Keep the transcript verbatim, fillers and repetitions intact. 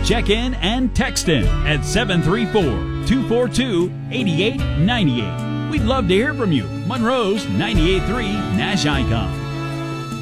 Check in and text in at seven three four, two four two, eight eight nine eight. We'd love to hear from you. Monroe's ninety-eight point three Nash Icon.